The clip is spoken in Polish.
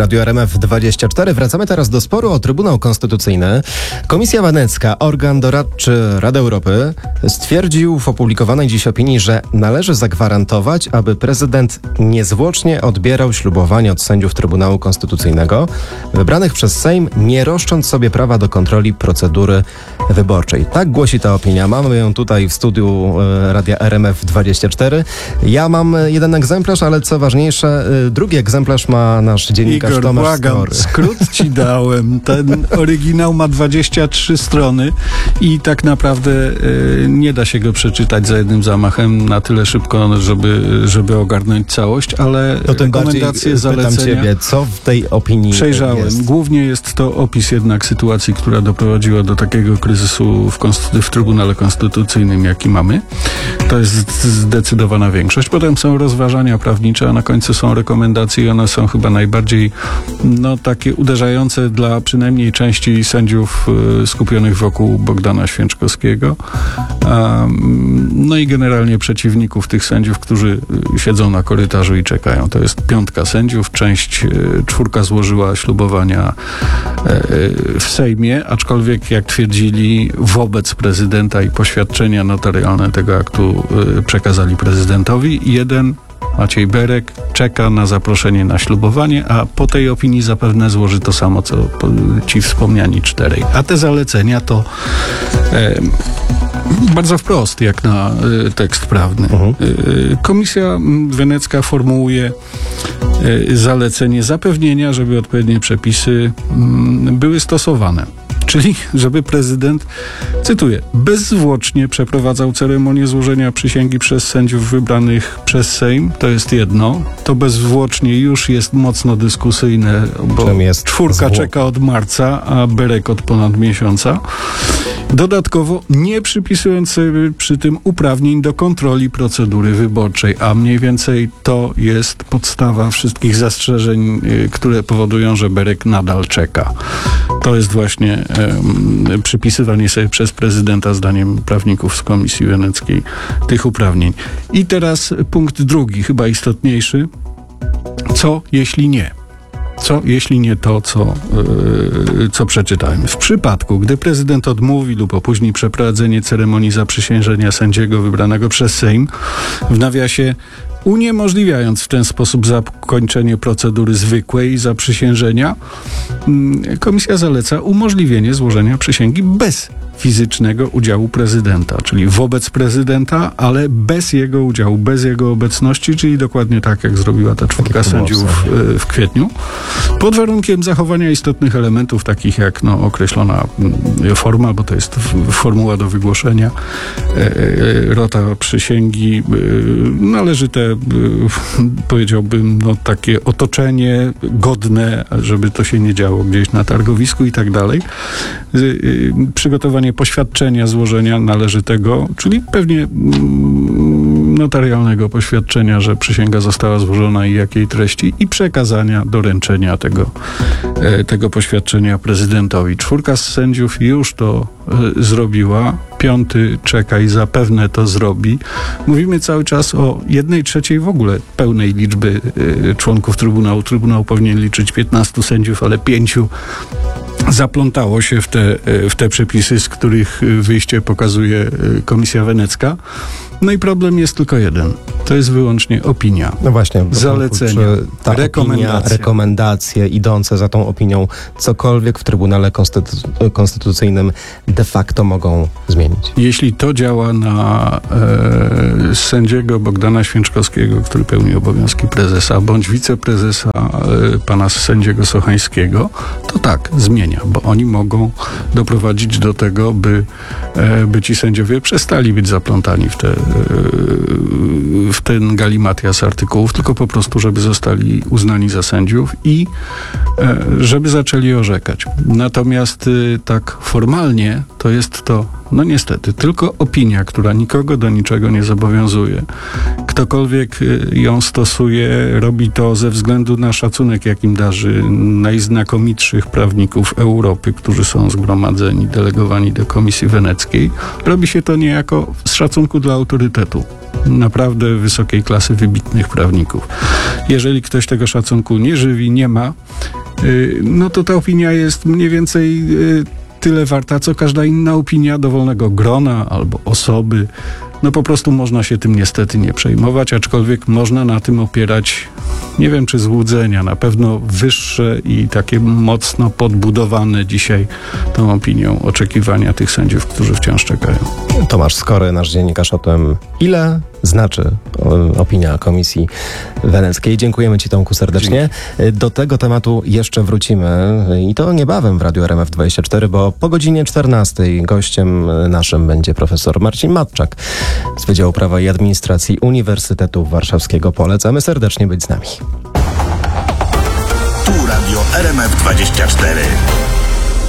Radio RMF24. Wracamy teraz do sporu o Trybunał Konstytucyjny. Komisja Wenecka, organ doradczy Rady Europy, stwierdził w opublikowanej dziś opinii, że należy zagwarantować, aby prezydent niezwłocznie odbierał ślubowanie od sędziów Trybunału Konstytucyjnego wybranych przez Sejm, nie roszcząc sobie prawa do kontroli procedury wyborczej. Tak głosi ta opinia. Mamy ją tutaj w studiu Radia RMF24. Ja mam jeden egzemplarz, ale co ważniejsze, drugi egzemplarz ma nasz dziennikarz Igor, Tomasz błagam, Skory. skrót ci dałem. Ten oryginał ma 23 strony i tak naprawdę nie da się go przeczytać za jednym zamachem na tyle szybko, żeby ogarnąć całość, ale To tym rekomendacje, bardziej pytam zalecenia... ciebie, co w tej opinii Przejrzałem. jest? Głównie jest to opis jednak sytuacji, która doprowadziła do takiego kryzysu w Trybunale Konstytucyjnym, jaki mamy. To jest zdecydowana większość. Potem są rozważania prawnicze, a na końcu są rekomendacje i one są chyba najbardziej takie uderzające dla przynajmniej części sędziów skupionych wokół Bogdana Święczkowskiego. No i generalnie przeciwników tych sędziów, którzy siedzą na korytarzu i czekają. To jest 5 sędziów, 4 złożyła ślubowania w Sejmie, aczkolwiek jak twierdzili wobec prezydenta i poświadczenia notarialne tego aktu przekazali prezydentowi. 1 Maciej Berek czeka na zaproszenie na ślubowanie, a po tej opinii zapewne złoży to samo, co ci wspomniani 4. A te zalecenia to bardzo wprost, jak na tekst prawny. Komisja Wenecka formułuje zalecenie zapewnienia, żeby odpowiednie przepisy były stosowane. Czyli, żeby prezydent, cytuję, bezzwłocznie przeprowadzał ceremonię złożenia przysięgi przez sędziów wybranych przez Sejm. To jest jedno. To bezzwłocznie już jest mocno dyskusyjne, bo 4 czeka od marca, a Berek od ponad miesiąca. Dodatkowo nie przypisując sobie przy tym uprawnień do kontroli procedury wyborczej, a mniej więcej to jest podstawa wszystkich zastrzeżeń, które powodują, że Berek nadal czeka. To jest właśnie przypisywanie sobie przez prezydenta, zdaniem prawników z Komisji Weneckiej, tych uprawnień. I teraz punkt drugi, chyba istotniejszy. Co jeśli nie? Co jeśli nie to, co przeczytałem? W przypadku, gdy prezydent odmówi lub opóźni przeprowadzenie ceremonii zaprzysiężenia sędziego wybranego przez Sejm, w nawiasie uniemożliwiając w ten sposób zakończenie procedury zwykłej zaprzysiężenia, komisja zaleca umożliwienie złożenia przysięgi bez fizycznego udziału prezydenta, czyli wobec prezydenta, ale bez jego udziału, bez jego obecności, czyli dokładnie tak, jak zrobiła ta 4 sędziów w kwietniu, pod warunkiem zachowania istotnych elementów, takich jak określona forma, bo to jest formuła do wygłoszenia, rota przysięgi, należyte, powiedziałbym, takie otoczenie godne, żeby to się nie działo gdzieś na targowisku i tak dalej. Przygotowanie poświadczenia złożenia należytego, czyli pewnie notarialnego poświadczenia, że przysięga została złożona i jakiej treści, i przekazania, doręczenia tego poświadczenia prezydentowi. 4 z sędziów już to zrobiła, 5 czeka i zapewne to zrobi. Mówimy cały czas o 1/3 w ogóle pełnej liczby członków Trybunału. Trybunał powinien liczyć 15 sędziów, ale 5 zaplątało się w te przepisy, z których wyjście pokazuje Komisja Wenecka. No i problem jest tylko jeden. To jest wyłącznie opinia. No właśnie. Zalecenia, ta rekomendacje idące za tą opinią cokolwiek w Trybunale Konstytucyjnym de facto mogą zmienić. Jeśli to działa na sędziego Bogdana Święczkowskiego, który pełni obowiązki prezesa, bądź wiceprezesa pana sędziego Sochańskiego, to tak, zmienia, bo oni mogą doprowadzić do tego, by ci sędziowie przestali być zaplątani w ten galimatias artykułów, tylko po prostu, żeby zostali uznani za sędziów i żeby zaczęli orzekać. Natomiast tak formalnie to jest to, niestety, tylko opinia, która nikogo do niczego nie zobowiązuje. Ktokolwiek ją stosuje, robi to ze względu na szacunek, jakim darzy najznakomitszych prawników Europy, którzy są zgromadzeni, delegowani do Komisji Weneckiej. Robi się to niejako z szacunku dla autorytetu naprawdę wysokiej klasy, wybitnych prawników. Jeżeli ktoś tego szacunku nie żywi, nie ma, no to ta opinia jest mniej więcej tyle warta, co każda inna opinia dowolnego grona albo osoby. No po prostu można się tym niestety nie przejmować, aczkolwiek można na tym opierać, nie wiem czy złudzenia, na pewno wyższe i takie mocno podbudowane dzisiaj tą opinią oczekiwania tych sędziów, którzy wciąż czekają. Tomasz Skory, nasz dziennikarz, o tym, ile znaczy opinia Komisji Weneckiej. Dziękujemy Ci, Tomku, serdecznie. Do tego tematu jeszcze wrócimy i to niebawem w Radiu RMF24, bo po godzinie 14 gościem naszym będzie profesor Marcin Matczak z Wydziału Prawa i Administracji Uniwersytetu Warszawskiego. Polecamy serdecznie być z nami. Tu Radio RMF24.